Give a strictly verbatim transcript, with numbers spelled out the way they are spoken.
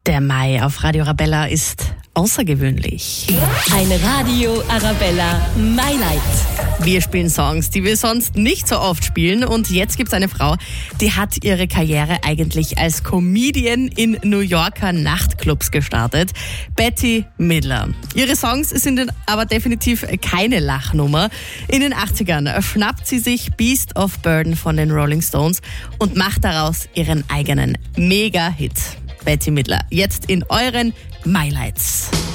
Der Mai auf Radio Arabella ist außergewöhnlich. Ein Radio Arabella Mailight. Wir spielen Songs, die wir sonst nicht so oft spielen. Und jetzt gibt's eine Frau, die hat ihre Karriere eigentlich als Comedian in New Yorker Nachtclubs gestartet. Bette Midler. Ihre Songs sind aber definitiv keine Lachnummer. In den achtzigern schnappt sie sich Beast of Burden von den Rolling Stones und macht daraus ihren eigenen Mega-Hit. Bette Midler, jetzt in euren Mailights.